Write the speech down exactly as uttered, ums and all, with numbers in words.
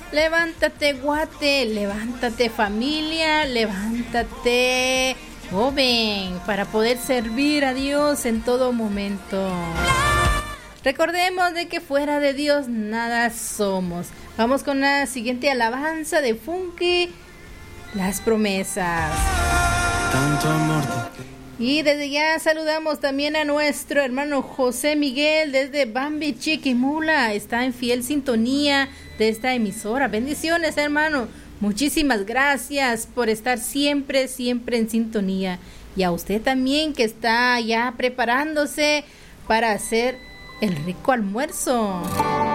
Levántate, Guate, levántate, familia, levántate, joven, para poder servir a Dios en todo momento. Recordemos de que fuera de Dios nada somos. Vamos con la siguiente alabanza de Funky, Las Promesas. Tanto amor. Y desde ya saludamos también a nuestro hermano José Miguel desde Bambi Chiquimula. Está en fiel sintonía de esta emisora. Bendiciones, hermano. Muchísimas gracias por estar siempre, siempre en sintonía. Y a usted también que está ya preparándose para hacer el rico almuerzo.